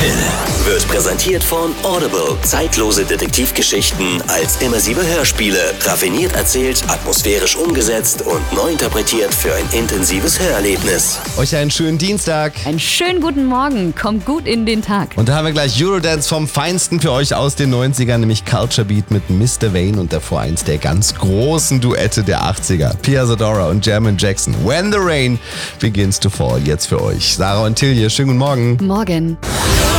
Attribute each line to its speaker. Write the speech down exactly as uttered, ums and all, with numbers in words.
Speaker 1: Hill wird präsentiert von Audible. Zeitlose Detektivgeschichten als immersive Hörspiele. Raffiniert erzählt, atmosphärisch umgesetzt und neu interpretiert für ein intensives Hörerlebnis.
Speaker 2: Euch einen schönen Dienstag.
Speaker 3: Einen schönen guten Morgen. Kommt gut in den Tag.
Speaker 2: Und da haben wir gleich Eurodance vom Feinsten für euch aus den neunzigern, nämlich Culture Beat mit Mister Vane und davor eins der ganz großen Duette der achtziger. Pia Zadora und Jermaine Jackson. When the Rain Begins to Fall. Jetzt für euch. Sarah und Tilje, schönen guten Morgen.
Speaker 3: Morgen.